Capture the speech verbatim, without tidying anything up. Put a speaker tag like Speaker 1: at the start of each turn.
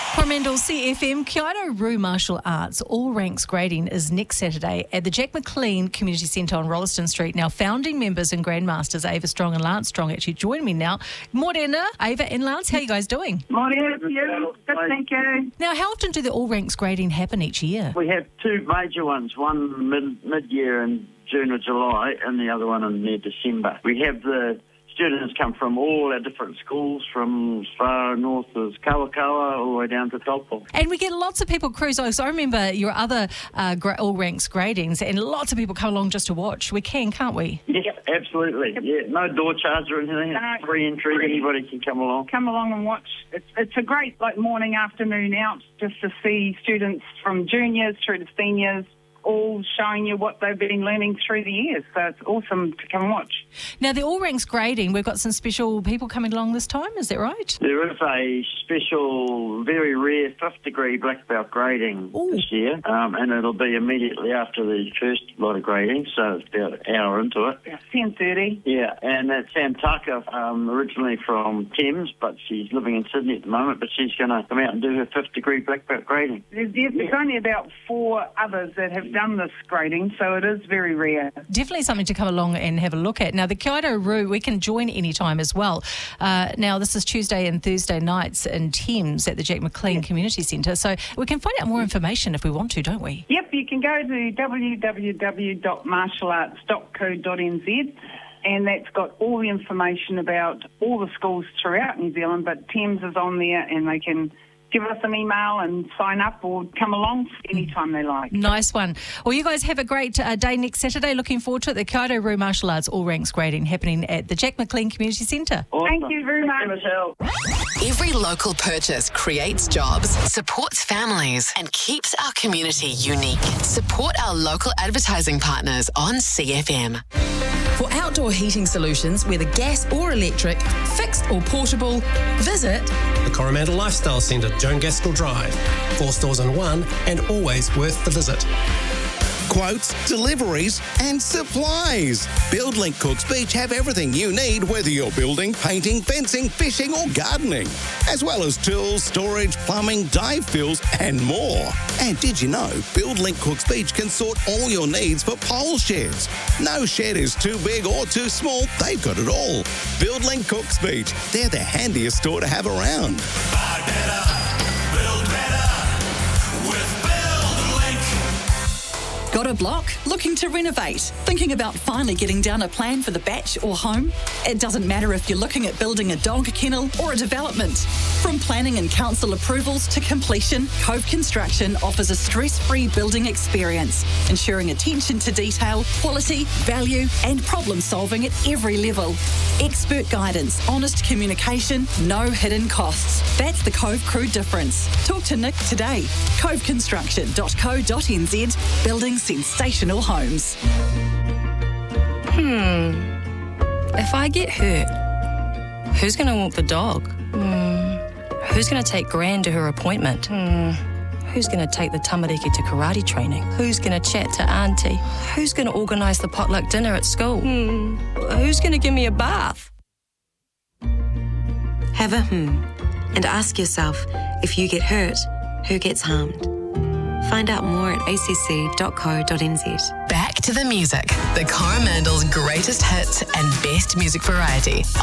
Speaker 1: Coromandel C F M, Kia ora Roo Martial Arts All Ranks Grading is next Saturday at the Jack McLean Community Centre on Rolleston Street. Now, founding members and grandmasters Ava Strong and Lance Strong actually join me now. Morena, Ava and Lance, how are you guys doing?
Speaker 2: Morning, you. Good, thank you.
Speaker 1: Now, how often do the All Ranks Grading happen each year?
Speaker 3: We have two major ones, one mid, mid-year in June or July and the other one in near December. We have the students come from all our different schools, from as far north as Kawakawa all the way down to Taupo.
Speaker 1: And we get lots of people cruise. So I remember your other uh, gra- All Ranks Gradings, and lots of people come along just to watch. We can, can't we?
Speaker 3: Yeah, absolutely. Yeah, no door charge or anything.
Speaker 2: No.
Speaker 3: Free entry. Anybody can come along.
Speaker 2: Come along and watch. It's it's a great like morning, afternoon out just to see students from juniors through to seniors, all showing you what they've been learning through the years. So it's awesome to come and watch.
Speaker 1: Now, the All Ranks Grading, we've got some special people coming along this time, is that right?
Speaker 3: There is a special, very rare fifth degree black belt grading
Speaker 1: Ooh.
Speaker 3: this year, um, and it'll be immediately after the first lot of grading, so it's about an hour into it.
Speaker 2: About ten thirty.
Speaker 3: Yeah, and that's Sam Tucker, um, originally from Thames, but she's living in Sydney at the moment, but she's going to come out and do her fifth degree black belt grading.
Speaker 2: There's, there's only about four others that have done this grading, so it is very rare.
Speaker 1: Definitely something to come along and have a look at. Now, the Kia ora Roo, we can join any time as well. Uh, now, this is Tuesday and Thursday nights in Thames at the Jack McLean
Speaker 2: Yes.
Speaker 1: Community Centre, so we can find out more information if we want to, don't we?
Speaker 2: Yep, you can go to w w w dot martial arts dot co dot n z, and that's got all the information about all the schools throughout New Zealand, but Thames is on there, and they can give us an email and sign up or come along anytime they like.
Speaker 1: Nice one. Well, you guys have a great uh, day next Saturday. Looking forward to it. The Kia ora Roo Martial Arts All Ranks Grading happening at the Jack McLean Community Centre.
Speaker 3: Awesome.
Speaker 2: Thank you very much.
Speaker 3: Thank you, Michelle.
Speaker 4: Every local purchase creates jobs, supports families, and keeps our community unique. Support our local advertising partners on C F M.
Speaker 5: For outdoor heating solutions, whether gas or electric, fixed or portable, visit
Speaker 6: The Coromandel Lifestyle Centre, Joan Gaskell Drive. Four stores in one and always worth the visit.
Speaker 7: Quotes, deliveries and supplies. BuildLink Cooks Beach have everything you need, whether you're building, painting, fencing, fishing or gardening, as well as tools, storage, plumbing, dive fills and more. And did you know BuildLink Cooks Beach can sort all your needs for pole sheds? No shed is too big or too small, they've got it all. BuildLink Cooks Beach, they're the handiest store to have around.
Speaker 8: Buy better, build better with BuildLink.
Speaker 5: Got a block? Looking to renovate? Thinking about finally getting down a plan for the batch or home? It doesn't matter if you're looking at building a dog kennel or a development. From planning and council approvals to completion, Cove Construction offers a stress-free building experience, ensuring attention to detail, quality, value and problem-solving at every level. Expert guidance, honest communication, no hidden costs. That's the Cove Crew difference. Talk to Nick today. cove construction dot co dot n z, building sensational homes.
Speaker 9: Hmm. If I get hurt, who's going to walk the dog? Hmm. Who's going to take Gran to her appointment? Hmm. Who's going to take the tamariki to karate training? Who's going to chat to Auntie? Who's going to organise the potluck dinner at school? Hmm. Who's going to give me a bath?
Speaker 10: Have a hmm and ask yourself, if you get hurt, who gets harmed? Find out more at a c c dot co dot n z.
Speaker 4: Back to the music. The Coromandel's greatest hits and best music variety.